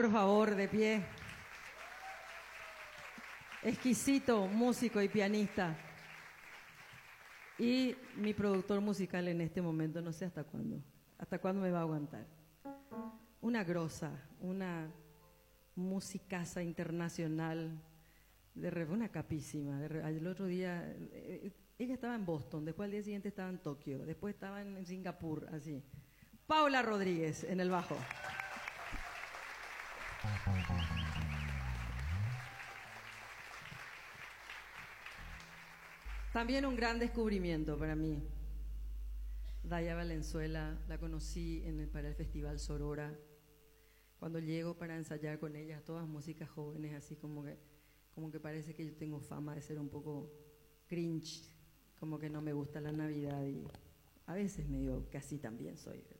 por favor, de pie. Exquisito músico y pianista. Y mi productor musical en este momento, no sé hasta cuándo me va a aguantar. Una grosa, una musicaza internacional, una capísima. El otro día, ella estaba en Boston, después al día siguiente estaba en Tokio, después estaba en Singapur, así. Paula Rodríguez en el bajo. También un gran descubrimiento para mí. Daya Valenzuela, la conocí para el Festival Sorora. Cuando llego para ensayar con ella, todas músicas jóvenes, así como que parece que yo tengo fama de ser un poco cringe, como que no me gusta la Navidad y a veces me digo que así también soy, ¿verdad?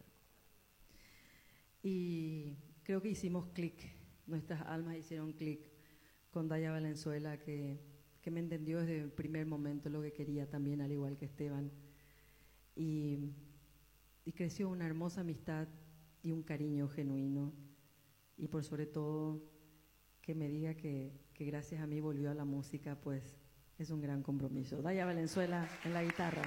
Y creo que hicimos clic, nuestras almas hicieron clic con Daya Valenzuela, que me entendió desde el primer momento lo que quería también, al igual que Esteban. Y creció una hermosa amistad y un cariño genuino. Y por sobre todo, que me diga que gracias a mí volvió a la música, pues es un gran compromiso. Daya Valenzuela en la guitarra.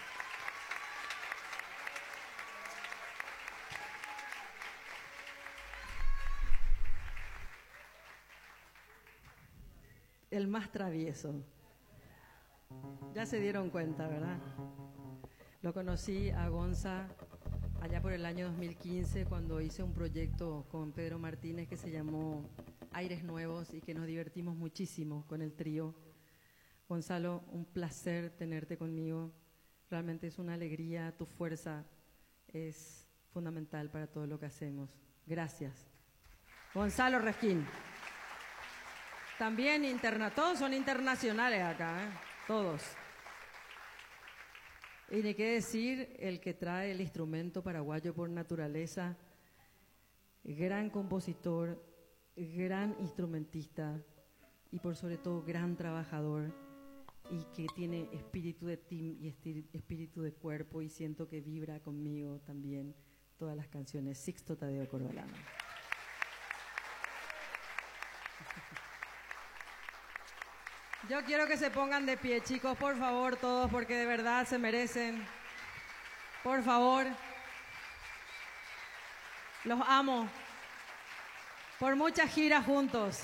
El más travieso. Ya se dieron cuenta, ¿verdad? Lo conocí a Gonza allá por el año 2015, cuando hice un proyecto con Pedro Martínez que se llamó Aires Nuevos y que nos divertimos muchísimo con el trío. Gonzalo, un placer tenerte conmigo. Realmente es una alegría, tu fuerza es fundamental para todo lo que hacemos. Gracias. Gonzalo Resquín. También todos son internacionales acá, ¿eh? Todos. Y ni qué decir, el que trae el instrumento paraguayo por naturaleza, gran compositor, gran instrumentista y por sobre todo gran trabajador, y que tiene espíritu de team y espíritu de cuerpo, y siento que vibra conmigo también todas las canciones. Sixto Tadeo Corbalán. Yo quiero que se pongan de pie, chicos, por favor, todos, porque de verdad se merecen. Por favor. Los amo. Por muchas giras juntos.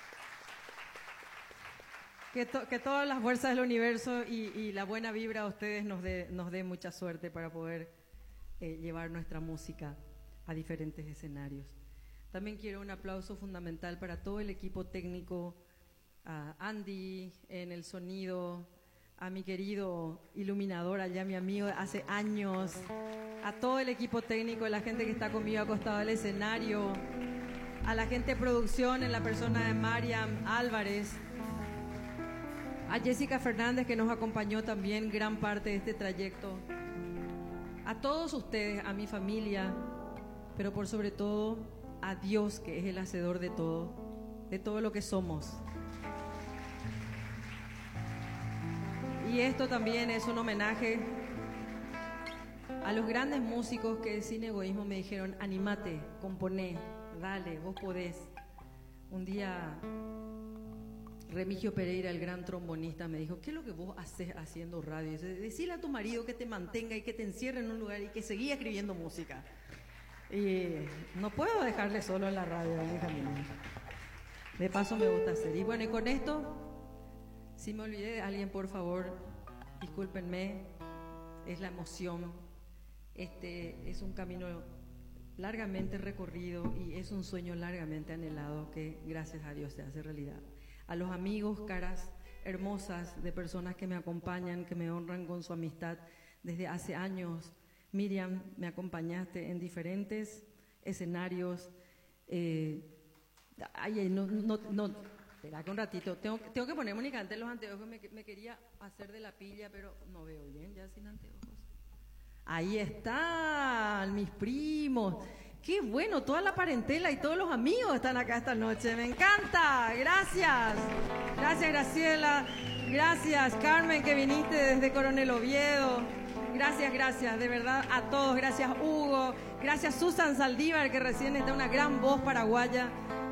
Que todas las fuerzas del universo y la buena vibra a ustedes nos dé mucha suerte para poder llevar nuestra música a diferentes escenarios. También quiero un aplauso fundamental para todo el equipo técnico, a Andy en el sonido, a mi querido iluminador allá, mi amigo de hace años, a todo el equipo técnico, a la gente que está conmigo acostado al escenario, a la gente de producción en la persona de Mariam Álvarez, a Jessica Fernández, que nos acompañó también gran parte de este trayecto, a todos ustedes, a mi familia, pero por sobre todo a Dios, que es el hacedor de todo lo que somos. Y esto también es un homenaje a los grandes músicos que sin egoísmo me dijeron: anímate, componé, dale, vos podés. Un día Remigio Pereira, el gran trombonista, me dijo: ¿qué es lo que vos haces haciendo radio? Y dice: decile a tu marido que te mantenga y que te encierre en un lugar y que seguí escribiendo música. Y no puedo dejarle solo en la radio, Benjamín. De paso me gusta hacer. Y bueno, y con esto, si me olvidé de alguien, por favor, discúlpenme, es la emoción. Este es un camino largamente recorrido y es un sueño largamente anhelado que gracias a Dios se hace realidad. A los amigos, caras hermosas de personas que me acompañan, que me honran con su amistad desde hace años. Miriam, me acompañaste en diferentes escenarios. Espera que un ratito, tengo que ponerme únicamente los anteojos, me quería hacer de la pilla, pero no veo bien ya sin anteojos. Ahí están mis primos. Qué bueno, toda la parentela y todos los amigos están acá esta noche, me encanta. Gracias Graciela, gracias Carmen, que viniste desde Coronel Oviedo. Gracias, de verdad a todos. Gracias Hugo, gracias Susan Saldívar, que recién está, una gran voz paraguaya.